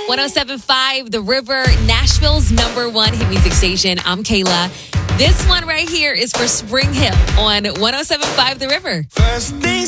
107.5 The River, Nashville's #1 hit music station. I'm Kayla. This one right here is for Spring Hill on 107.5 The River. First things